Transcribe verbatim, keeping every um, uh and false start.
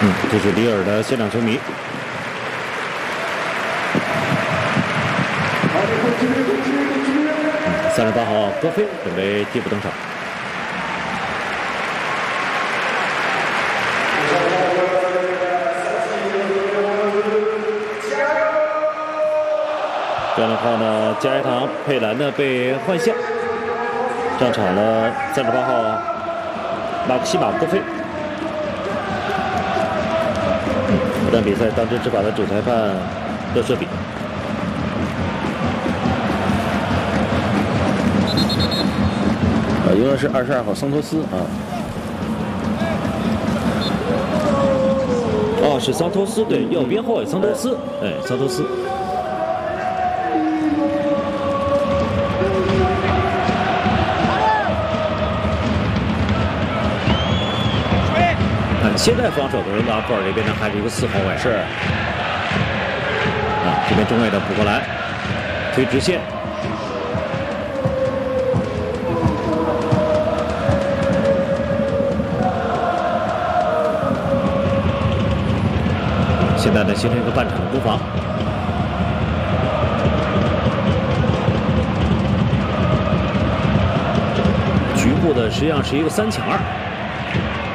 嗯，这是里尔的现场球迷。三十八号戈飞准备替补登场。这样的话呢，加一堂佩兰呢被换下，上场了三十八号马克西马戈飞。本场比赛当真执法的主裁判勒舍比。 呃，用的是二十二号桑托斯啊。 哦，是桑托斯，对，右边后卫桑托斯，哎，桑托斯。现在防守的人呢，布尔这边呢还是一个四后卫， 是。 啊，这边中卫的补过来，推直线。现在呢形成一个半场的攻防。局部的实际上是一个三抢二。